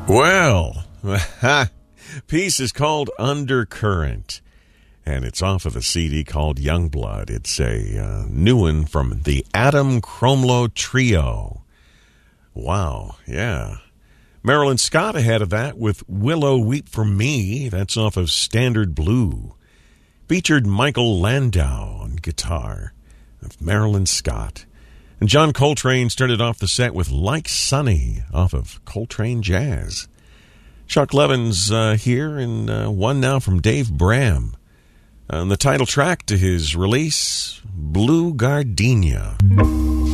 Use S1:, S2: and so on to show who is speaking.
S1: Well, piece is called Undercurrent, and it's off of a CD called Youngblood. It's a new one from the Adam Cromlow Trio. Wow, yeah. Marilyn Scott ahead of that with Willow Weep for Me. That's off of Standard Blue. Featured Michael Landau on guitar of Marilyn Scott. And John Coltrane started off the set with Like Sunny off of Coltrane Jazz. Chuck Levin's here, and one now from Dave Bram. The title track to his release, Blue Gardenia.